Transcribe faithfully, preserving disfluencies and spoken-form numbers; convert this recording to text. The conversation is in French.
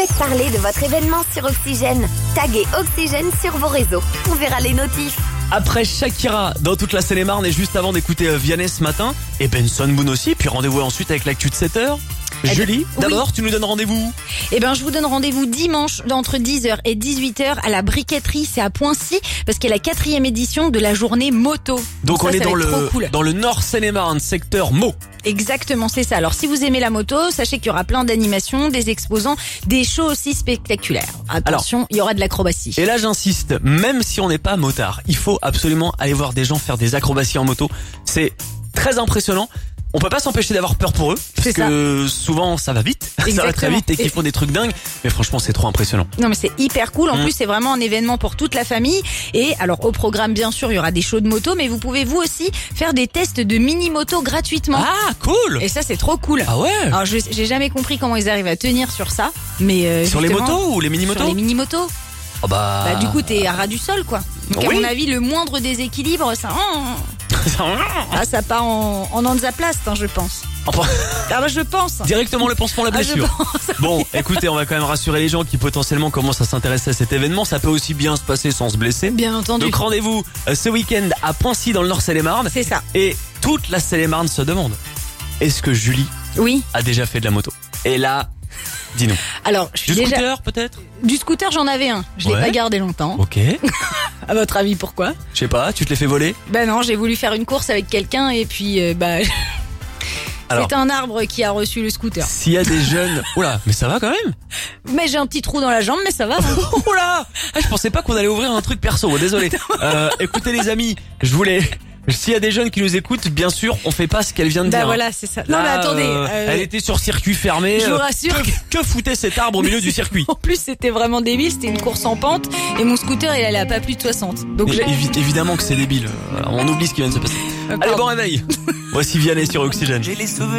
Faites parler de votre événement sur Oxygène. Taguez Oxygène sur vos réseaux. On verra les notifs. Après Shakira dans toute la Seine-et-Marne et juste avant d'écouter euh, Vianney ce matin et Benson Boone aussi, puis rendez-vous ensuite avec l'actu de sept heures. Eh Julie, ben, d'abord oui. tu nous donnes rendez-vous. Eh ben, je vous donne rendez-vous dimanche entre dix heures et dix-huit heures à la Briqueterie, c'est à Poincy, parce qu'il y a la quatrième édition de la journée moto. Donc ça, on ça est va dans être trop le cool. dans le Nord Seine-et-Marne, secteur Meaux. Exactement, c'est ça. Alors, si vous aimez la moto, sachez qu'il y aura plein d'animations, des exposants, des shows aussi spectaculaires. Attention, il y aura de l'acrobatie. Et là j'insiste, même si on n'est pas motard, il faut absolument aller voir des gens faire des acrobaties en moto. C'est très impressionnant. On peut pas s'empêcher d'avoir peur pour eux, parce C'est que souvent ça va vite, ça va très Exactement. vite et qu'ils font des trucs dingues. Mais franchement c'est trop impressionnant. Non mais c'est hyper cool, en Mmh. plus c'est vraiment un événement pour toute la famille. Et alors au programme bien sûr il y aura des shows de moto, mais vous pouvez vous aussi faire des tests de mini-moto gratuitement. Ah cool. Et ça c'est trop cool. Ah ouais. Alors je- j'ai jamais compris comment ils arrivent à tenir sur ça, mais euh, Sur les justement, motos ou les mini-motos? Sur les mini-motos. Oh bah... Bah du coup t'es à ras du sol quoi. Donc à Oui. mon avis le moindre déséquilibre ça ah, ça part en, en hansaplast hein, je pense. Enfin, Ah bah je pense. directement le pansement la Ah, je blessure. pense. Bon, écoutez, on va quand même rassurer les gens qui potentiellement commencent à s'intéresser à cet événement. Ça peut aussi bien se passer sans se blesser. Bien entendu. Donc rendez-vous euh, ce week-end à Poincy dans le Nord Seine-et-Marne. C'est ça. Et toute la Seine-et-Marne se demande, est-ce que Julie Oui. a déjà fait de la moto? Et là, dis-nous. Alors je suis Du déjà scooter peut-être? du scooter j'en avais un. Je l'ai Ouais. pas gardé longtemps. Ok. À votre avis pourquoi? Je sais pas, tu te l'es fait voler? Ben non, j'ai voulu faire une course avec quelqu'un et puis euh, bah Alors, c'est un arbre qui a reçu le scooter. s'il y a des jeunes... Oula, mais ça va quand même. Mais j'ai un petit trou dans la jambe, mais ça va. hein. Oula, ah, je pensais pas qu'on allait ouvrir un truc perso, bon, désolé. Euh, écoutez les amis, je voulais... S'il y a des jeunes qui nous écoutent, bien sûr, on fait pas ce qu'elle vient de Bah dire. voilà, c'est ça. Non Là, mais attendez. euh, euh, elle était sur circuit fermé. je vous euh, rassure. Que, que foutait cet arbre au milieu du circuit? En plus, c'était vraiment débile. C'était une course en pente et mon scooter, il allait à pas plus de soixante. Donc Mais j'ai- évi- évidemment que c'est débile. Euh, On oublie ce qui vient de se passer. Euh, Allez, pardon. bon réveil. Voici Vianney sur Oxygène.